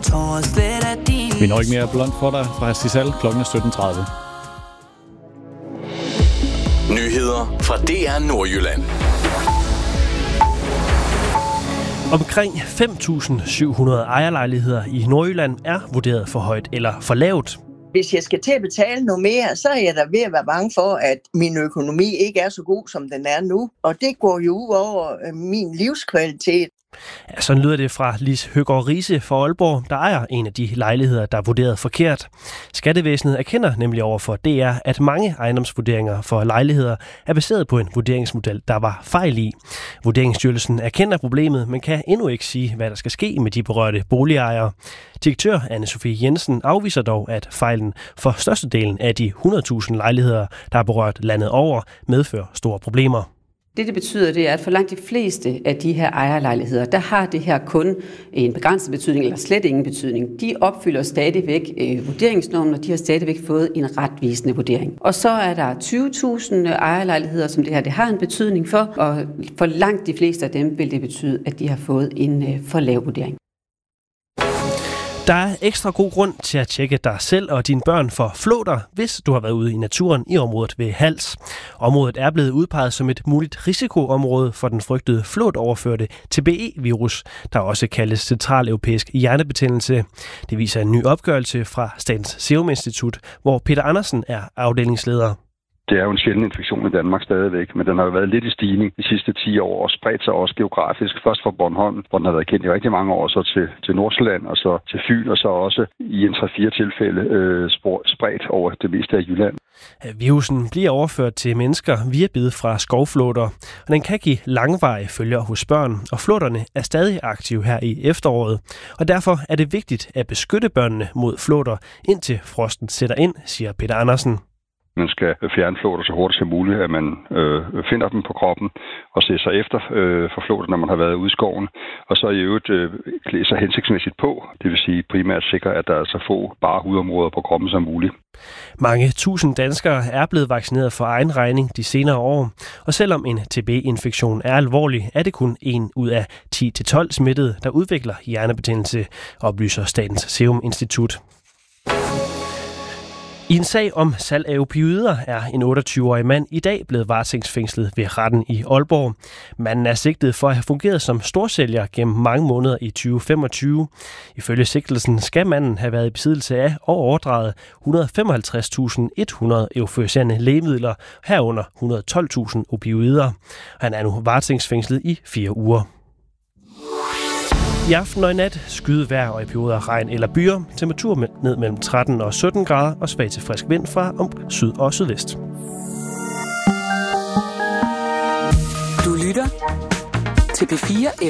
tårer slet af din. Vi når ikke mere blond for dig fra Hastisal kl. 17.30. Nyheder fra DR Nordjylland. Omkring 5.700 ejerlejligheder i Nordjylland er vurderet for højt eller for lavt. Hvis jeg skal til at betale noget mere, så er jeg da ved at være bange for, at min økonomi ikke er så god, som den er nu. Og det går jo ud over min livskvalitet. Ja, sådan lyder det fra Lis Høgaard Riise fra Aalborg, der ejer en af de lejligheder, der er vurderet forkert. Skattevæsenet erkender nemlig over for DR, at mange ejendomsvurderinger for lejligheder er baseret på en vurderingsmodel, der var fejl i. Vurderingsstyrelsen erkender problemet, men kan endnu ikke sige, hvad der skal ske med de berørte boligejere. Direktør Anne-Sophie Jensen afviser dog, at fejlen for størstedelen af de 100.000 lejligheder, der er berørt landet over, medfører store problemer. Det betyder, det er, at for langt de fleste af de her ejerlejligheder, der har det her kun en begrænset betydning, eller slet ingen betydning. De opfylder stadigvæk vurderingsnormen, og de har stadigvæk fået en retvisende vurdering. Og så er der 20.000 ejerlejligheder, som det her det har en betydning for, og for langt de fleste af dem vil det betyde, at de har fået en for lav vurdering. Der er ekstra god grund til at tjekke dig selv og dine børn for flåter, hvis du har været ude i naturen i området ved Hals. Området er blevet udpeget som et muligt risikoområde for den frygtede flåtoverførte TBE-virus, der også kaldes centraleuropæisk hjernebetændelse. Det viser en ny opgørelse fra Statens Serum Institut, hvor Peter Andersen er afdelingsleder. Det er jo en sjælden infektion i Danmark stadigvæk, men den har jo været lidt i stigning de sidste 10 år og spredt sig også geografisk. Først fra Bornholm, hvor den har været kendt i rigtig mange år, så til Nordsjælland og så til Fyn, og så også i en 3-4 tilfælde spredt over det meste af Jylland. Virusen bliver overført til mennesker via bid fra skovflåter, og den kan give langvarige følger hos børn, og flåterne er stadig aktive her i efteråret. Og derfor er det vigtigt at beskytte børnene mod flåter, indtil frosten sætter ind, siger Peter Andersen. Man skal fjerne flåter så hurtigt som muligt, at man finder dem på kroppen og ser sig efter for flåter, når man har været ude i skoven. Og så i øvrigt klæde sig hensigtsmæssigt på. Det vil sige primært sikre, at der er så få bare hudområder på kroppen som muligt. Mange tusind danskere er blevet vaccineret for egen regning de senere år. Og selvom en TB-infektion er alvorlig, er det kun 1 ud af 10-12 smittede, der udvikler hjernebetændelse, oplyser Statens Serum Institut. I en sag om salg af opioider er en 28-årig mand i dag blevet varetægtsfængslet ved retten i Aalborg. Manden er sigtet for at have fungeret som storsælger gennem mange måneder i 2025. Ifølge sigtelsen skal manden have været i besiddelse af og overdraget 155.100 euforiserende lægemidler, herunder 112.000 opioider. Han er nu varetægtsfængslet i 4 uger. I aften og i nat skydevejr og i perioder af regn eller byer. Temperatur ned mellem 13 og 17 grader og svag til frisk vind fra syd og sydvest. Du lytter til P4